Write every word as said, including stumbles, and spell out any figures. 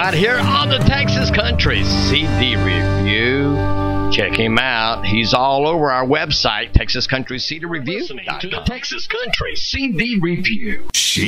right here on the Texas Country C D Review. Check him out. He's all over our website, Texas Country C D Review. Listening to the Texas Country C D Review. She